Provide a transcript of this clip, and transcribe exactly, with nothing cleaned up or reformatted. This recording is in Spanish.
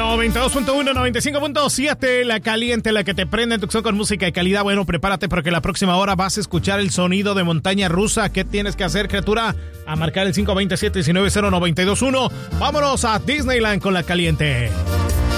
noventa y dos punto uno, noventa y cinco punto siete, la caliente, la que te prende en tu acción con música de calidad. Bueno, prepárate porque la próxima hora vas a escuchar el sonido de montaña rusa. ¿Qué tienes que hacer, criatura? A marcar el cinco dos siete, uno nueve cero, nueve dos uno. Vámonos a Disneyland con la caliente.